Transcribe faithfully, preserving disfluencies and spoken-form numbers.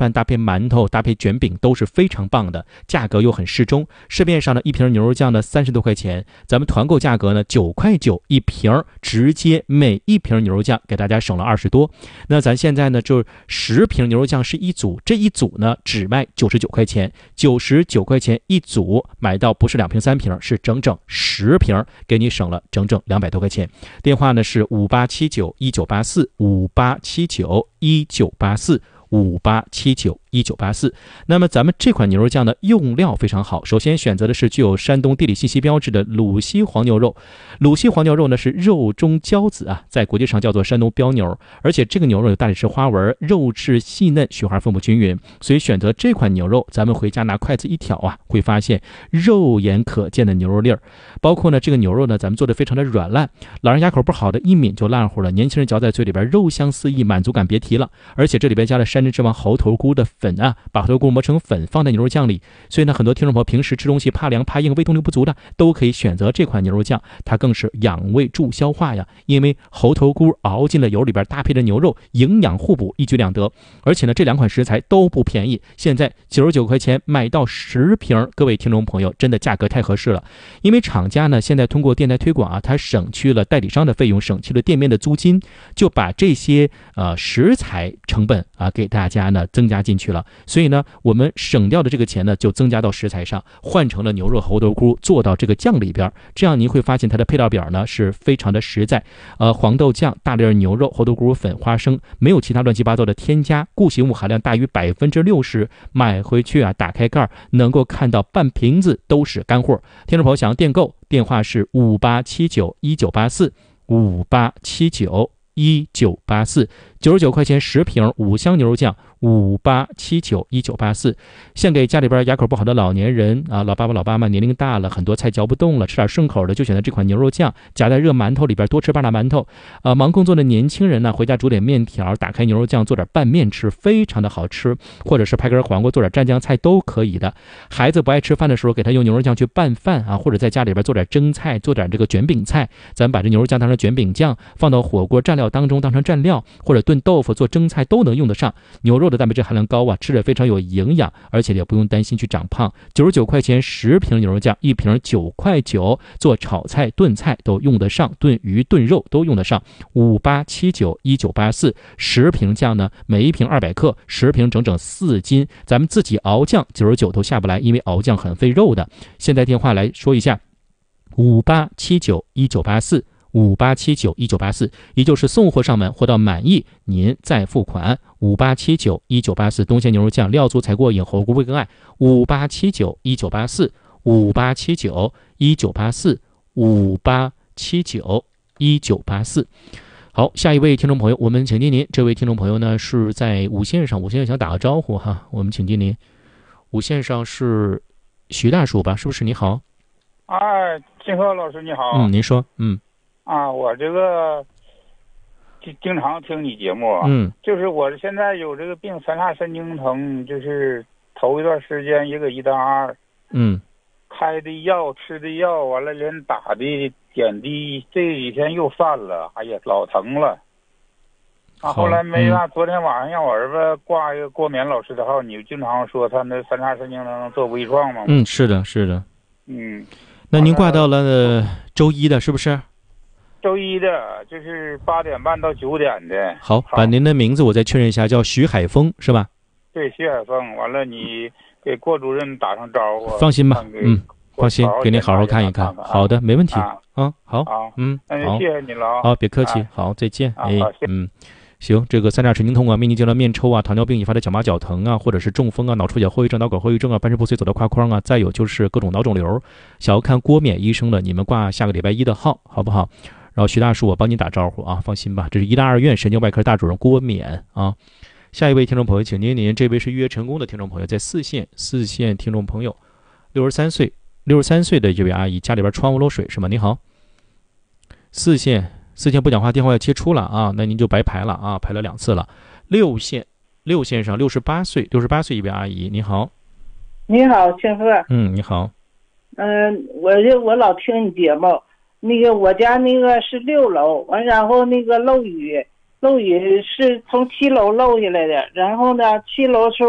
饭搭配馒头搭配卷饼都是非常棒的，价格又很适中。市面上的一瓶牛肉酱呢三十多块钱，咱们团购价格呢九块九一瓶，直接每一瓶牛肉酱给大家省了二十多。那咱现在呢就十瓶牛肉酱是一组，这一组呢只卖九十九块钱，九十九块钱一组，买到不是两瓶三瓶，是整整十瓶，给你省了整整两百多块钱。电话呢是五八七九一九八四五八七九一九八四五八七九一九八四。那么咱们这款牛肉酱的用料非常好，首先选择的是具有山东地理信息标志的鲁西黄牛肉。鲁西黄牛肉呢是肉中骄子啊，在国际上叫做山东标牛，而且这个牛肉有大理石花纹，肉质细嫩，雪花分布均匀，所以选择这款牛肉，咱们回家拿筷子一挑啊，会发现肉眼可见的牛肉粒儿。包括呢这个牛肉呢，咱们做的非常的软烂，老人牙口不好的一抿就烂乎了，年轻人嚼在嘴里边肉香四溢，满足感别提了。而且这里边加了山珍之王猴头菇的粉啊，把猴头菇磨成粉放在牛肉酱里，所以呢很多听众朋友平时吃东西怕凉怕硬胃动力不足的都可以选择这款牛肉酱，它更是养胃助消化呀，因为猴头菇熬进了油里边，搭配着牛肉，营养互补，一举两得。而且呢这两款食材都不便宜，现在九十九块钱买到十瓶，各位听众朋友真的价格太合适了。因为厂家呢现在通过电台推广啊，它省去了代理商的费用，省去了店面的租金，就把这些呃食材成本啊给大家呢增加进去了，所以呢我们省掉的这个钱呢就增加到食材上，换成了牛肉猴头菇做到这个酱里边，这样您会发现它的配料表呢是非常的实在，呃黄豆酱、大粒牛肉、猴头菇粉、花生，没有其他乱七八糟的添加，固形物含量大于百分之六十，买回去啊打开盖能够看到半瓶子都是干货。听众朋友想要订购，电话是五八七九一九八四五八七九一九八四，九十九块钱十瓶五香牛肉酱，五八七九一九八四，献给家里边牙口不好的老年人啊，老爸爸老妈妈年龄大了，很多菜嚼不动了，吃点顺口的就选择这款牛肉酱，夹在热馒头里边，多吃半拉馒头。呃，忙工作的年轻人呢，回家煮点面条，打开牛肉酱做点拌面吃，非常的好吃，或者是拍根黄瓜做点蘸酱菜都可以的。孩子不爱吃饭的时候，给他用牛肉酱去拌饭啊，或者在家里边做点蒸菜，做点这个卷饼菜，咱把这牛肉酱当成卷饼酱，放到火锅蘸料当中当成蘸料，或者炖豆腐做蒸菜都能用得上。牛肉的蛋白质含量高啊，吃着非常有营养，而且也不用担心去长胖。九十九块钱十瓶牛肉酱，一瓶九块九，做炒菜炖菜都用得上，炖鱼炖肉都用得上。五八七九一九八四，十瓶酱呢，每一瓶二百克，十瓶整整四斤，咱们自己熬酱九十九都下不来，因为熬酱很费肉的。现在电话来说一下，五八七九一九八四。五八七九一九八四，也就是送货上门，货到满意您再付款。五八七九一九八四，东鲜牛肉酱，料足才过瘾，火锅味更爱。五八七九一九八四，五八七九一九八四，五八七九一九八四。好，下一位听众朋友，我们请接您。这位听众朋友呢是在五线上，五线上想打个招呼哈，我们请接您。五线上是徐大叔吧？是不是？你好。 哎，金鹤老师你好。 嗯，您说。嗯。 啊，我这个经经常听你节目， 嗯， 就是我现在有这个病，三叉神经疼，就是头一段时间一个一单二， 嗯， 开的药吃的药，完了连打的点滴，这几天又犯了，哎呀，老疼了。啊，后来没办法，昨天晚上让我儿子挂一个郭冕老师的号，你经常说他那三叉神经能做微创吗？ 嗯，是的，是的。 嗯， 那您挂到了周一的，是不是？ 周一的，就是八点半到九点的。 好，把您的名字我再确认一下，叫徐海峰是吧？ 对，徐海峰。完了，你给郭主任打声招呼。 放心吧，嗯，放心，给您好好看一看。好的，没问题。 啊， 嗯，好， 好， 嗯， 好，谢谢你了。 好，别客气，好，再见。哎，嗯，行，这个三叉神经痛啊、面筋交面抽啊、糖尿病引发的脚麻脚疼啊，或者是中风啊、脑出血后遗症、脑梗后遗症啊、半身不遂走到胯框啊，再有就是各种脑肿瘤，想要看郭冕医生的，你们挂下个礼拜一的号，好不好？然后徐大叔，我帮你打招呼啊，放心吧，这是医大二院神经外科大主任郭冕啊。下一位听众朋友，请您您，这位是预约成功的听众朋友，在四线，四线听众朋友，六十三岁，六十三岁的这位阿姨，家里边窗户漏水是吗？您好，四线，四线不讲话，电话要切出了啊，那您就白排了啊，排了两次了。六线，六线上六十八岁，六十八岁一位阿姨，你好。 你好，庆贺。 嗯，你好。 嗯、呃，我就我老听你节目。那个我家那个是六楼，完然后那个漏雨，漏雨是从七楼漏下来的，然后呢七楼时候